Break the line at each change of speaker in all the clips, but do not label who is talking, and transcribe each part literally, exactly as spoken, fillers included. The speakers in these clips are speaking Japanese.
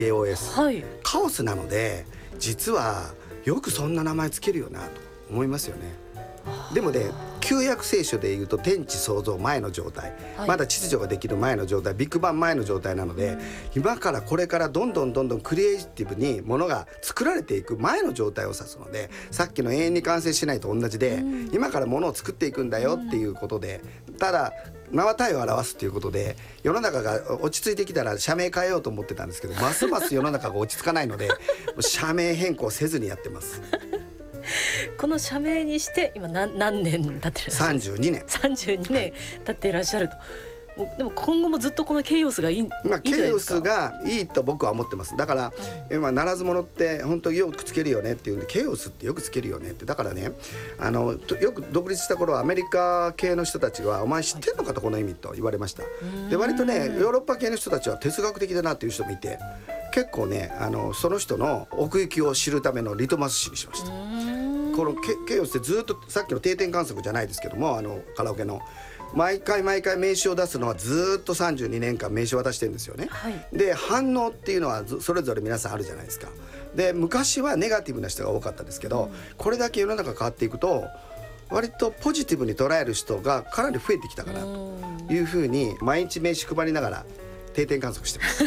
ケーオーエス、
はい、
カオスなので実はよくそんな名前つけるよなと思いますよね。でもね、旧約聖書でいうと天地創造前の状態、はい、まだ秩序ができる前の状態、ビッグバン前の状態なので、うん、今からこれからどんどんどんどんクリエイティブにものが作られていく前の状態を指すので、さっきの永遠に完成しないと同じで、うん、今からものを作っていくんだよっていうことで、ただ名は体を表すということで、世の中が落ち着いてきたら社名変えようと思ってたんですけど、ますます世の中が落ち着かないので社名変更せずにやってます
この社名にして今 何, 何年経ってるんですか？さんじゅうにねんさんじゅうにねん経っていらっしゃると。でも今後もずっとこのケイオスがいい、
まあ、
いいんじゃないですか？
ケイオスがいいと僕は思ってます。だから、うん、今ならず者って本当によくつけるよねっていうんで、ケイオスってよくつけるよねって。だからね、あのよく独立した頃はアメリカ系の人たちはお前知ってんのかと、この意味と言われました。で割とね、ヨーロッパ系の人たちは哲学的だなっていう人もいて、結構ね、あのその人の奥行きを知るためのリトマス紙にしました。このケ, ケイオスってずっとさっきの定点観測じゃないですけども、あのカラオケの毎回毎回名刺を出すのはずっとさんじゅうにねんかん名刺を渡してるんですよね、はい、で反応っていうのはそれぞれ皆さんあるじゃないですか。で昔はネガティブな人が多かったですけど、うん、これだけ世の中変わっていくと割とポジティブに捉える人がかなり増えてきたかなというふうに、毎日名刺配りながら定点観測してます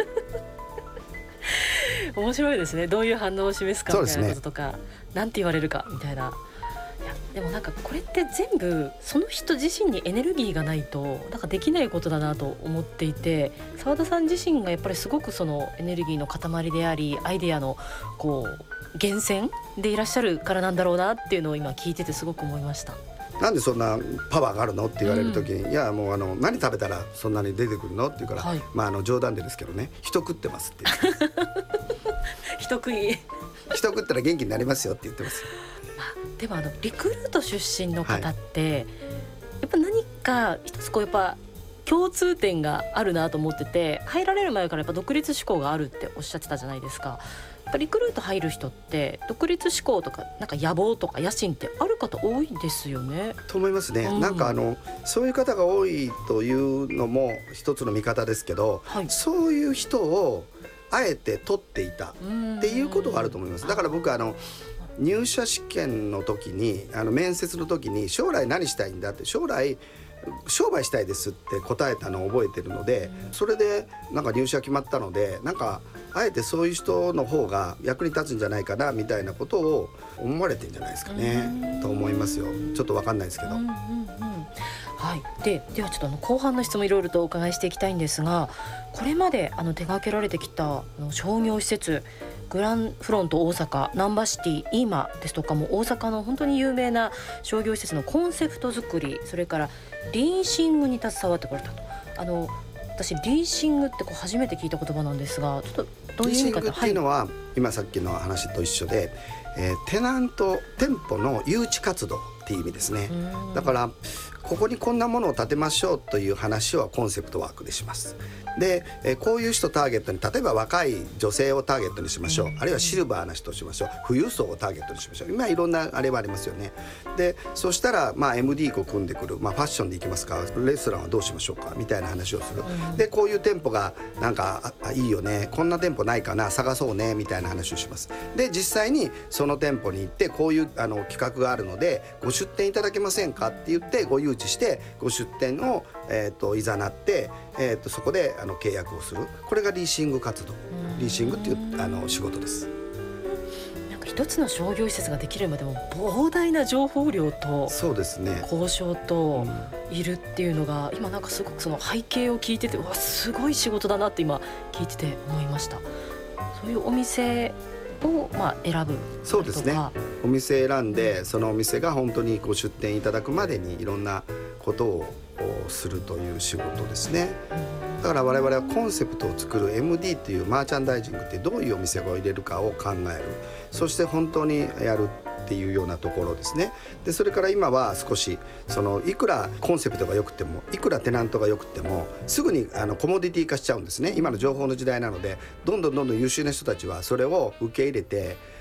面白いですね。どういう反応を示すかみたいなこととか、ね、なんて言われるかみたいな。いやでもなんかこれって全部その人自身にエネルギーがないとなんかできないことだなと思っていて、澤田さん自身がやっぱりすごくそのエネルギーの塊であり、アイデアのこう源泉でいらっしゃるからなんだろうなっていうのを今聞いててすごく思いました。
なんでそんなパワーがあるのって言われる時に、うん、いやもうあの何食べたらそんなに出てくるのって言うから、はい、まああの冗談でですけどね、人食ってますって言って
人食い
人食ったら元気になりますよって言ってます。
でもあのリクルート出身の方って、はい、やっぱ何か一つこうやっぱ共通点があるなと思ってて、入られる前からやっぱ独立志向があるっておっしゃってたじゃないですか。やっぱリクルート入る人って独立志向とかなんか野望とか野心ってある方多いんですよね。
と思いますね、
うん、
なんかあのそういう方が多いというのも一つの見方ですけど、はい、そういう人をあえて取っていたっていうことがあると思います。だから僕あの入社試験の時にあの面接の時に将来何したいんだって、将来商売したいですって答えたのを覚えてるので、それでなんか入社決まったので、なんかあえてそういう人の方が役に立つんじゃないかなみたいなことを思われてんじゃないですかねと思いますよ。ちょっと分かんないですけど、うんうんうん、
はい、で, ではちょっとあの後半の質問いろいろとお伺いしていきたいんですが、これまであの手掛けられてきたあの商業施設、グランフロント大阪、ナンバーシティイーマですとかも大阪の本当に有名な商業施設のコンセプト作り、それからリーシングに携わってこられたと。あの私リーシングってこう初めて聞いた言葉なんですが、ちょっとどういう意味か。
リーシングっていうのは、はい、今さっきの話と一緒で、えー、テナント店舗の誘致活動っていう意味ですね。だからここにこんなものを建てましょうという話はコンセプトワークでします。で、えー、こういう人ターゲットに、例えば若い女性をターゲットにしましょう、あるいはシルバーな人をしましょう、富裕層をターゲットにしましょう。今いろんなあれはありますよね。でそしたら、まあ、エムディー を組んでくる、まあ、ファッションでいきますか、レストランはどうしましょうかみたいな話をする。でこういう店舗がなんかあいいよね、こんな店舗ないかな、探そうねみたいな話をします。で実際にその店舗に行って、こういうあの企画があるのでご出店いただけませんかって言ってご誘致してご出店を、えー、といざなって、えー、とそこであの契約をする。これがリーシング活動、リーシングっていうあの仕事です。
なんか一つの商業施設ができるまでも膨大な情報量と
そうですね、
交渉といるっていうのが、うん、今なんかすごくその背景を聞いてて、うわすごい仕事だなって今聞いてて思いました。そういうお店をまあ選ぶ。
そうですね、お店選んで、そのお店が本当にご出店いただくまでにいろんなことをするという仕事ですね。だから我々はコンセプトを作る エムディー っていうマーチャンダイジングってどういうお店を入れるかを考える、そして本当にやるっていうようなところですね。でそれから今は少しそのいくらコンセプトが良くても、いくらテナントが良くてもすぐにあのコモディティ化しちゃうんですね。今の情報の時代なので、どんどんどんどん優秀な人たちはそれを受け入れて、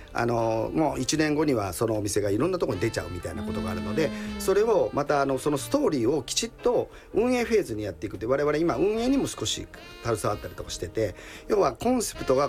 あのもういちねんごにはそのお店がいろんなところに出ちゃうみたいなことがあるので、それをまたあのそのストーリーをきちっと運営フェーズにやっていくって、我々今運営にも少し携わったりとかしてて、要はコンセプトが